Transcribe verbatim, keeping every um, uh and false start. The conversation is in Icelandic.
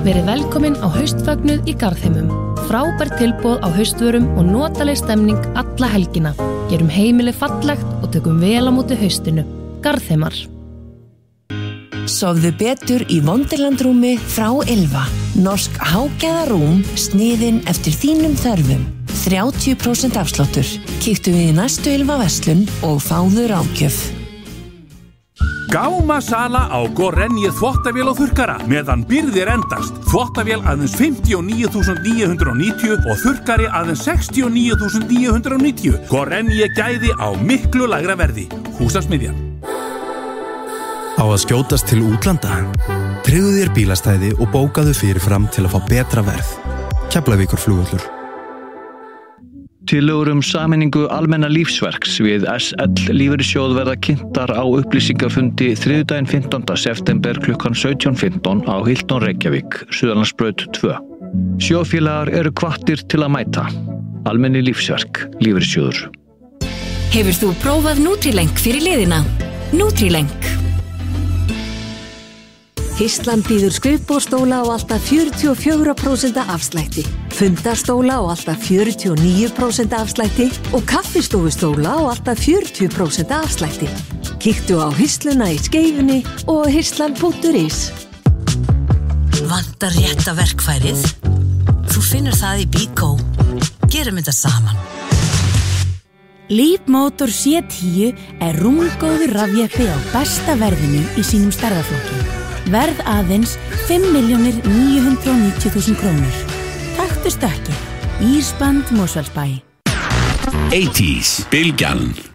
Verið velkomin á haustfögnuð í Garðheimum. Frábær tilboð á haustvörum og notaleg stemning alla helgina. Gerum heimili fallegt og tökum vel á móti haustinu. Garðheimar. Sofðu betur í Wonderland-rúmi frá Ylva. Norsk hágæðarúm sniðin eftir þínum þörfum. þrjátíu prósent afsláttur. Kíktu við í næstu Ylva verslun og fáðu ráðgjöf. Gámasala á Gorenje þvottavél og þurrkara meðan birgðir endast. Þvottavél aðeins fimmtíu og níu þúsund níu hundruð og níutíu og þurrkari aðeins sextíu og níu þúsund níu hundruð og níutíu. Gorenje gæði á miklu lægra verði. Húsasmiðjan. Á að skjótast til útlanda? Tryggðu þér bílastæði og bókaðu fyrirfram til að fá betra verð. Keflavíkurflugvöllur. Tillögur um sameiningu almenna lífsverks við S L lífeyrissjóð verða kynntar á upplýsingafundi þriðjudaginn fimmtánda september klukkan sautján fimmtán á Hilton Reykjavík, Suðurlandsbraut tvö. Sjóðfélagar eru hvattir til að mæta. Almenni lífsverk, lífeyrissjóður. Hefur þú prófað Nutrileng fyrir liðina? Nutrileng. Histlan býður skrifborðstóla á alltaf fjörutíu og fjögur prósent afslætti, fundastóla á alltaf fjörutíu og níu prósent afslætti og kaffistofustóla á alltaf fjörutíu prósent afslætti. Kíktu á hisluna í Skeifunni og hislan punktur is. Vantar rétta verkfærið? Þú finnur það í Bíkó. Gerum þetta saman. Leapmotor C tíu er rúmgóður rafjeppi á besta verðinu í sínum stærðarflokki. Verð aðeins fimm milljónir níu hundruð og níutíu þúsund krónur. Taktu stökkið. Ísband Mosfellsbæ. eighties, Bylgjan.